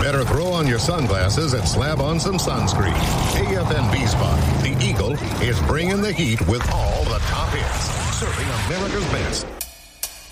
Better throw on your sunglasses and slap on some sunscreen. KFNB Spot, the Eagle, is bringing the heat with all the top hits. Serving America's best.